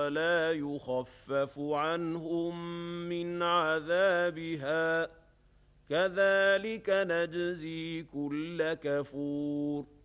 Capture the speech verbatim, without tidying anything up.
ولا يخفف عنهم من عذابها كذلك نجزي كل كفور